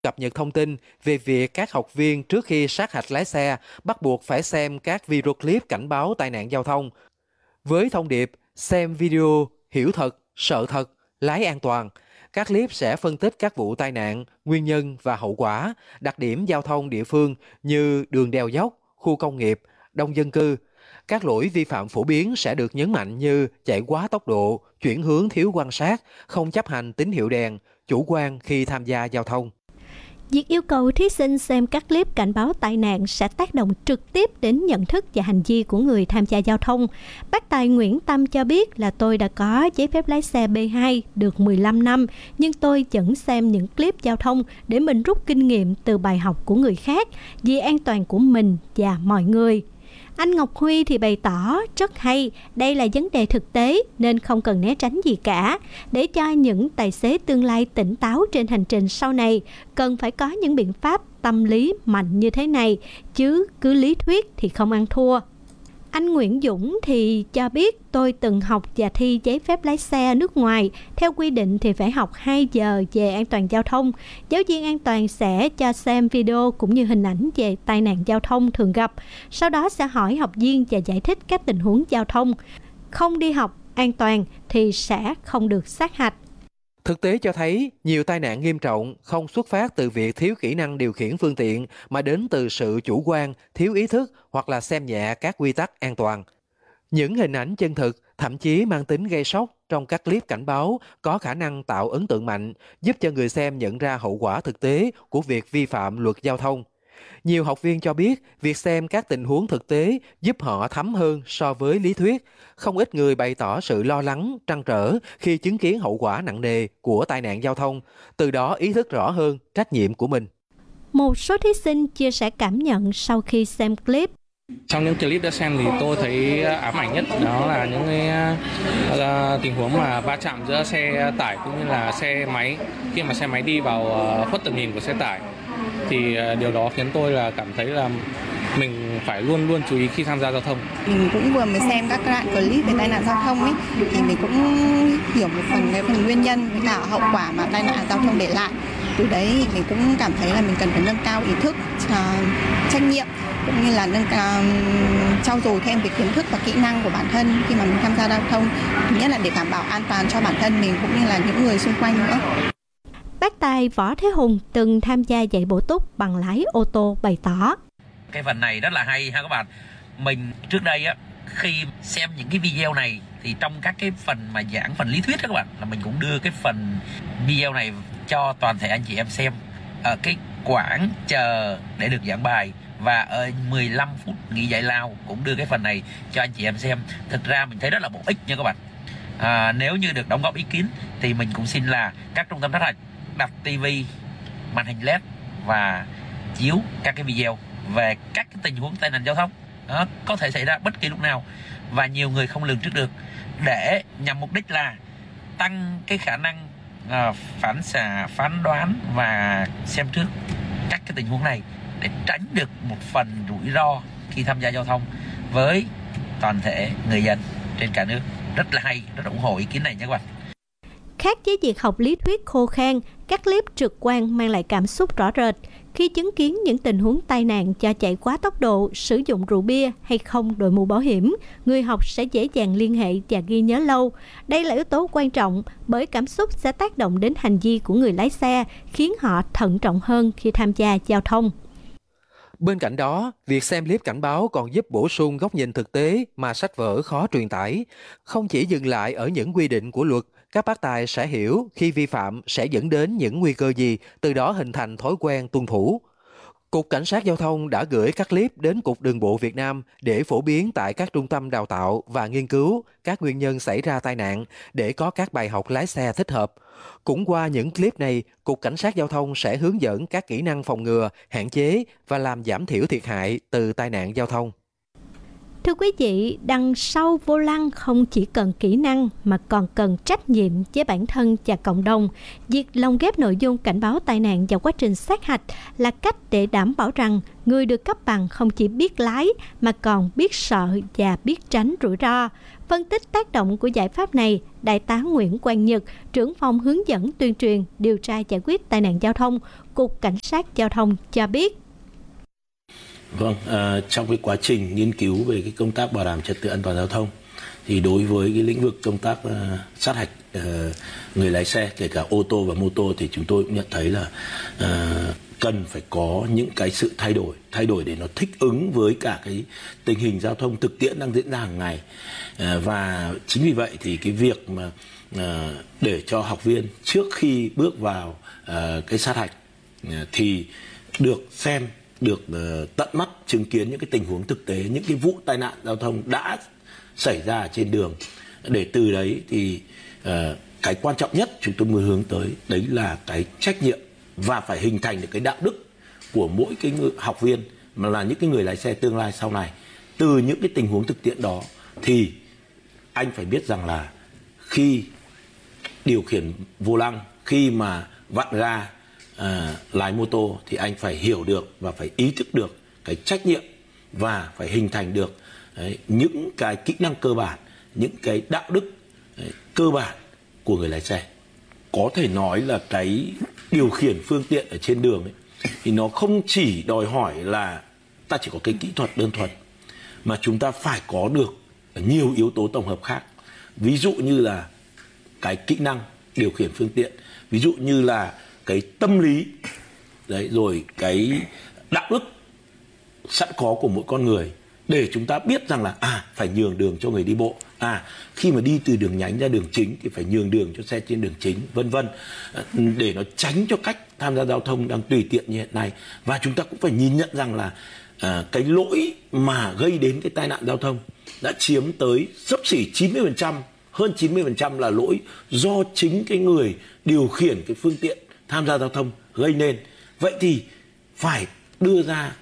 Cập nhật thông tin về việc các học viên trước khi sát hạch lái xe bắt buộc phải xem các video clip cảnh báo tai nạn giao thông với thông điệp xem video, hiểu thật, sợ thật, lái an toàn. Các clip sẽ phân tích các vụ tai nạn, nguyên nhân và hậu quả, đặc điểm giao thông địa phương như đường đèo dốc, khu công nghiệp, đông dân cư. Các lỗi vi phạm phổ biến sẽ được nhấn mạnh như chạy quá tốc độ, chuyển hướng thiếu quan sát, không chấp hành tín hiệu đèn, chủ quan khi tham gia giao thông. Việc yêu cầu thí sinh xem các clip cảnh báo tai nạn sẽ tác động trực tiếp đến nhận thức và hành vi của người tham gia giao thông. Bác tài Nguyễn Tâm cho biết là tôi đã có giấy phép lái xe B2 được 15 năm, nhưng tôi vẫn xem những clip giao thông để mình rút kinh nghiệm từ bài học của người khác vì an toàn của mình và mọi người. Anh Ngọc Huy thì bày tỏ rất hay, đây là vấn đề thực tế nên không cần né tránh gì cả. Để cho những tài xế tương lai tỉnh táo trên hành trình sau này, cần phải có những biện pháp tâm lý mạnh như thế này, chứ cứ lý thuyết thì không ăn thua. Anh Nguyễn Dũng thì cho biết tôi từng học và thi giấy phép lái xe nước ngoài. Theo quy định thì phải học 2 giờ về an toàn giao thông. Giáo viên an toàn sẽ cho xem video cũng như hình ảnh về tai nạn giao thông thường gặp. Sau đó sẽ hỏi học viên và giải thích các tình huống giao thông. Không đi học an toàn thì sẽ không được sát hạch. Thực tế cho thấy, nhiều tai nạn nghiêm trọng không xuất phát từ việc thiếu kỹ năng điều khiển phương tiện mà đến từ sự chủ quan, thiếu ý thức hoặc là xem nhẹ các quy tắc an toàn. Những hình ảnh chân thực, thậm chí mang tính gây sốc trong các clip cảnh báo có khả năng tạo ấn tượng mạnh, giúp cho người xem nhận ra hậu quả thực tế của việc vi phạm luật giao thông. Nhiều học viên cho biết việc xem các tình huống thực tế giúp họ thấm hơn so với lý thuyết. Không ít người bày tỏ sự lo lắng, trăn trở khi chứng kiến hậu quả nặng nề của tai nạn giao thông, từ đó ý thức rõ hơn trách nhiệm của mình. Một số thí sinh chia sẻ cảm nhận sau khi xem clip. Trong những clip đã xem thì tôi thấy ám ảnh nhất đó là những tình huống mà va chạm giữa xe tải cũng như là xe máy, khi mà xe máy đi vào khuất tầm nhìn của xe tải. Thì điều đó khiến tôi là cảm thấy là mình phải luôn luôn chú ý khi tham gia giao thông. Mình cũng vừa mới xem các đoạn clip về tai nạn giao thông ấy, thì mình cũng hiểu một phần nguyên nhân với cả hậu quả mà tai nạn giao thông để lại. Từ đấy mình cũng cảm thấy là mình cần phải nâng cao ý thức, trách nhiệm cũng như là nâng cao, trau dồi thêm về kiến thức và kỹ năng của bản thân khi mà mình tham gia giao thông. Thứ nhất là để đảm bảo an toàn cho bản thân mình cũng như là những người xung quanh nữa. Bác tài Võ Thế Hùng từng tham gia dạy bổ túc bằng lái ô tô bày tỏ. Cái phần này rất là hay ha các bạn. Mình trước đây á, khi xem những cái video này thì trong các cái phần mà giảng phần lý thuyết đó các bạn, là mình cũng đưa cái phần video này cho toàn thể anh chị em xem ở cái quãng chờ để được giảng bài, và ở 15 phút nghỉ giải lao cũng đưa cái phần này cho anh chị em xem. Thực ra mình thấy rất là bổ ích nha các bạn. Nếu như được đóng góp ý kiến thì mình cũng xin là các trung tâm sát hạch đặt tivi, màn hình LED và chiếu các cái video về các cái tình huống tai nạn giao thông có thể xảy ra bất kỳ lúc nào và nhiều người không lường trước được, để nhằm mục đích là tăng cái khả năng phản xạ, phán đoán và xem trước các cái tình huống này để tránh được một phần rủi ro khi tham gia giao thông với toàn thể người dân trên cả nước. Rất là hay, rất ủng hộ ý kiến này nha các bạn. Khác với việc học lý thuyết khô khan, các clip trực quan mang lại cảm xúc rõ rệt. Khi chứng kiến những tình huống tai nạn do chạy quá tốc độ, sử dụng rượu bia hay không đội mũ bảo hiểm, người học sẽ dễ dàng liên hệ và ghi nhớ lâu. Đây là yếu tố quan trọng bởi cảm xúc sẽ tác động đến hành vi của người lái xe, khiến họ thận trọng hơn khi tham gia giao thông. Bên cạnh đó, việc xem clip cảnh báo còn giúp bổ sung góc nhìn thực tế mà sách vở khó truyền tải. Không chỉ dừng lại ở những quy định của luật, các bác tài sẽ hiểu khi vi phạm sẽ dẫn đến những nguy cơ gì, từ đó hình thành thói quen tuân thủ. Cục Cảnh sát Giao thông đã gửi các clip đến Cục Đường bộ Việt Nam để phổ biến tại các trung tâm đào tạo và nghiên cứu các nguyên nhân xảy ra tai nạn để có các bài học lái xe thích hợp. Cũng qua những clip này, Cục Cảnh sát Giao thông sẽ hướng dẫn các kỹ năng phòng ngừa, hạn chế và làm giảm thiểu thiệt hại từ tai nạn giao thông. Thưa quý vị, đằng sau vô lăng không chỉ cần kỹ năng mà còn cần trách nhiệm với bản thân và cộng đồng. Việc lồng ghép nội dung cảnh báo tai nạn vào quá trình sát hạch là cách để đảm bảo rằng người được cấp bằng không chỉ biết lái mà còn biết sợ và biết tránh rủi ro. Phân tích tác động của giải pháp này, Đại tá Nguyễn Quang Nhật, trưởng phòng hướng dẫn tuyên truyền, điều tra giải quyết tai nạn giao thông, Cục Cảnh sát Giao thông cho biết. Vâng, trong cái quá trình nghiên cứu về cái công tác bảo đảm trật tự an toàn giao thông thì đối với cái lĩnh vực công tác sát hạch người lái xe, kể cả ô tô và mô tô, thì chúng tôi cũng nhận thấy là cần phải có những cái sự thay đổi để nó thích ứng với cả cái tình hình giao thông thực tiễn đang diễn ra hàng ngày. Và chính vì vậy thì cái việc mà để cho học viên trước khi bước vào cái sát hạch thì được xem, được tận mắt chứng kiến những cái tình huống thực tế, những cái vụ tai nạn giao thông đã xảy ra trên đường, để từ đấy thì cái quan trọng nhất chúng tôi muốn hướng tới đấy là cái trách nhiệm và phải hình thành được cái đạo đức của mỗi cái học viên, mà là những cái người lái xe tương lai sau này. Từ những cái tình huống thực tiễn đó thì anh phải biết rằng là khi điều khiển vô lăng, khi mà vặn ga, lái mô tô thì anh phải hiểu được và phải ý thức được cái trách nhiệm và phải hình thành được những cái kỹ năng cơ bản, những cái đạo đức cơ bản của người lái xe. Có thể nói là cái điều khiển phương tiện ở trên đường thì nó không chỉ đòi hỏi là ta chỉ có cái kỹ thuật đơn thuần, mà chúng ta phải có được nhiều yếu tố tổng hợp khác. Ví dụ như là cái kỹ năng điều khiển phương tiện, ví dụ như là cái tâm lý đấy, rồi cái đạo đức sẵn có của mỗi con người, để chúng ta biết rằng là phải nhường đường cho người đi bộ, khi mà đi từ đường nhánh ra đường chính thì phải nhường đường cho xe trên đường chính, vân vân, để nó tránh cho cách tham gia giao thông đang tùy tiện như hiện nay. Và chúng ta cũng phải nhìn nhận rằng là cái lỗi mà gây đến cái tai nạn giao thông đã chiếm tới xấp xỉ 90%, hơn 90% là lỗi do chính cái người điều khiển cái phương tiện tham gia giao thông gây nên. Vậy thì phải đưa ra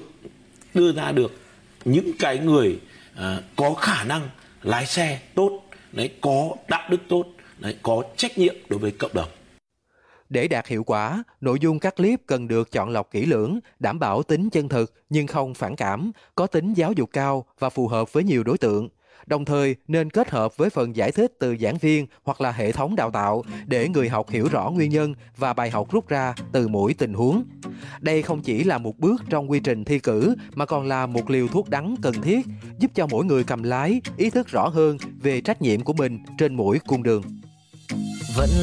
được những cái người có khả năng lái xe tốt, đấy, có đạo đức tốt, đấy, có trách nhiệm đối với cộng đồng. Để đạt hiệu quả, nội dung các clip cần được chọn lọc kỹ lưỡng, đảm bảo tính chân thực nhưng không phản cảm, có tính giáo dục cao và phù hợp với nhiều đối tượng. Đồng thời nên kết hợp với phần giải thích từ giảng viên hoặc là hệ thống đào tạo để người học hiểu rõ nguyên nhân và bài học rút ra từ mỗi tình huống. Đây không chỉ là một bước trong quy trình thi cử mà còn là một liều thuốc đắng cần thiết, giúp cho mỗi người cầm lái ý thức rõ hơn về trách nhiệm của mình trên mỗi cung đường.